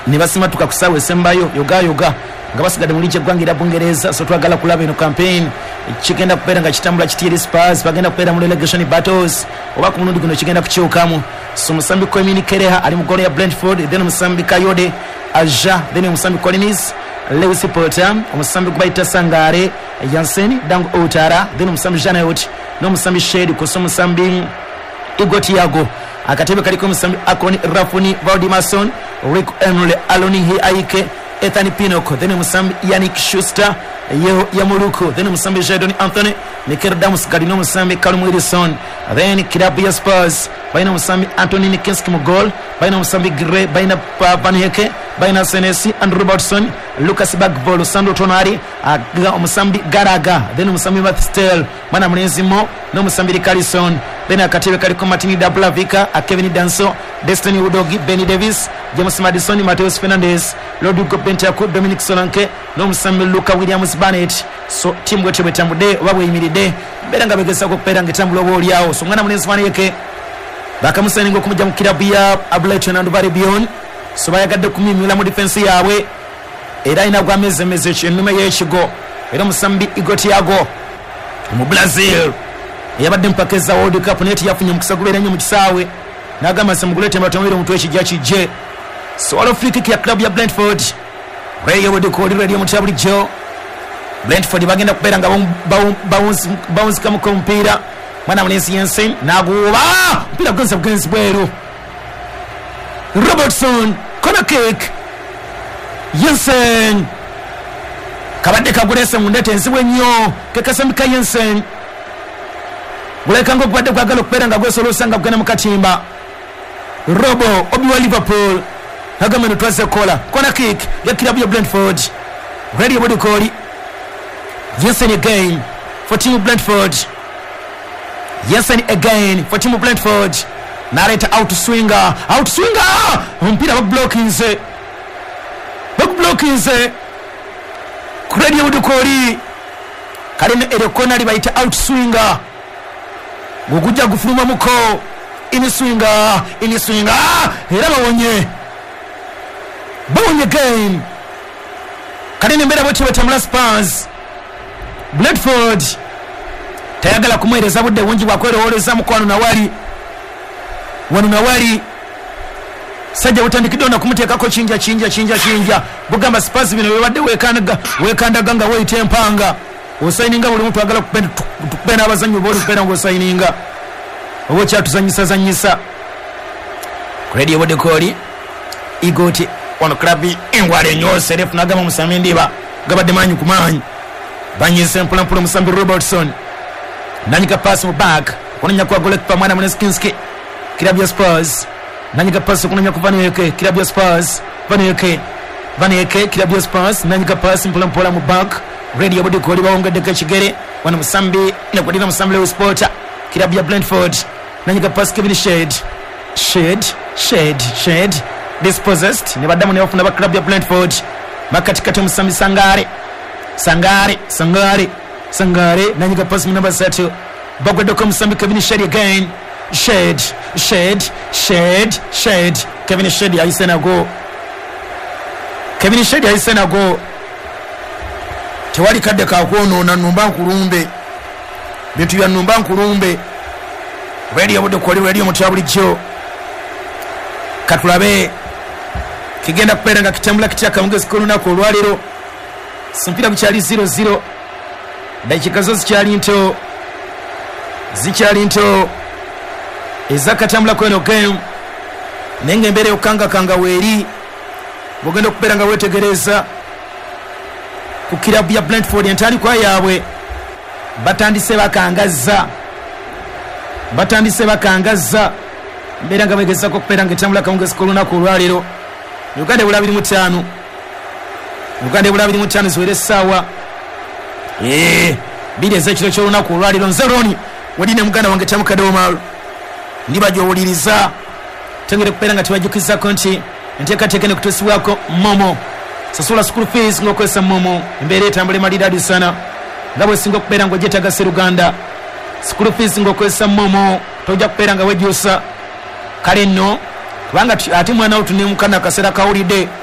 ne basimatuka kusawe sembayo yoga nga basigadde mu lige gwangira Bungereza. So twagala kulaba eno campaign kigenda kubeera nga kitambula kitiri Spurs bagenda kubeera mu relegation battles oba ku mulundi guno kigenda kukyukamu. So musambi Kwemini Kereha ali mu golo ya Brentford, then musambi Kayode Aja, then musambi Collins Lewis Potter, musambi kubaita Sangare Jansen Dango Outara, then musambi Janayot no musambi Shade kuso musambi Igotiago akatebe kaliko musambi Akoni Rafuni Valdimason Rick Emre Aloni Aike Ethan Pinocchio, then musambi Yannick Schuster Yamuluko, then musambi Jadon Anthony Niker Damus Gadino musambi Callum Wilson, then Kirabia Spurs baina musambi Anthony Nikinski mu goal, baina musambi Gray, baina Van Heke, baina Senesi and Robertson, Lucas Bagbolo, Sandro Tonari, musambi Garaga, then musambi Mathstel mana Mlenzimo no musambi Carlson, then akatebe kaliko Martini Dablavika, Kevin Danso, Destiny Udogi, Benny Davis, James Madison, Mateus Fernandez, Lodugo Bentaku, Dominic Solanke no musambi Luka Williams Barnett. So team gote betambude wabwe imiride beranga begesa ko peranga tambulo boli yawo. So mwana Mlenzimo yake bakamusani ngo kumujja mu kilabu ya Ableton and Baribion. So bayagadde kumimila mu defense yawe era ina gwa meze chenuma yechigo era musambi Igotiago mu Brazil yabadde mpakeza World Cup neti yafunye mukisa gubera nnyo mu kisawe nagamba samugulete batomere mutwe ekijja. So all free kick ya club ya Brentford Ray Wood ko radio mu tabuli jo Brentford bagenda kupera nga bounce kama kompira mwana Mlenzimo Jensen naguba mpira gonza against Bweru Robertson corner kick Jensen kabadde kagulese mundete nsibwe nnyo kekasambika Jensen buleka ngo kubadde kwagala kupera nga gwesolosa nga kugenda mu katimba. Robo obi wa Liverpool agamba no twaze kola corner kick ya kilabu ya Brentford ready body call Jensen again for team Brentford. Jensen again for team Brentford. Nareta out swinger mpira blocking Ready body call kalene erekona libaita out swinger gugujja gufuluma muko ini swinger era bawonye game kalene mbera bochi batamula Spurs. Brentford tayagala kumwereza budde bungi bwakwerowoleza mukwano na wali sajja utandikidonda kumuteekako kinja bugamba Spurs bino bebadde wekandaga nga weyita empanga osayininga buli muntu agala kupenda abazanyi boli kupenda ng'osayininga oba kyatuzanyisa Radio Bode Koli Igoti ono klabi engwale nyose refu nagama musambi ndiba gabadde manyi kumanyi banyise mpula musambi Robertson nanyika pass mu back kunanya kwa goalkeeper mwana Mlenzimo kilabu ya Spurs nanyika pass kunanya ku Van Heke kilabu ya Spurs Van Heke kilabu ya Spurs nanyika pass mpula mu back. Radio Bode Koli bawongedde kigere wana musambi ne kudina musambi Lewis Potter kilabu ya Brentford nanyika pass Kevin Shade dispossessed ne badamu ne bafuna ba club ya Brentford makatikati musambi Sangare nanyika pass number 3 bagwedde ko musambi Kevin Shade again Shade Kevin Shade ayisena go tewali kadde kakwonoona numba nkulumbe bintu bya numba nkulumbe Radio Bode Koli radio mutabulijjo katulabe kigenda kupera nga kitambula kitaka mungezi koluna ko lwalero simpira kuchali 0-0 dakika zo zikyali nto ezakatambula kweno game nenge mbere okanga weri bogenda kupera nga wetegereza ku kilabu ya Brentford entali kwa yaabwe batandise bakangaza mbera nga begeza ko kupera nga etambula kamungezi koluna ko lwalero Uganda bulabiri mutano ziwere sawa bide zekiro kyolunaku olwaliro nzeroni wedine muganda wange tamukadoma ndibajowuliriza tengere kupera nga tebajukizako nti enteekateeka ne kutosibwako momo sasula school fees ng'okozesa momo embeera etambula emaliraadi sana nga bwesinga okubeera ng'ogyetaaga Seruganda school fees ng'okozesa momo tojja kubeera nga wejjusa kale nno kubanga ate mwana wo tunemukana akaseera kawulidde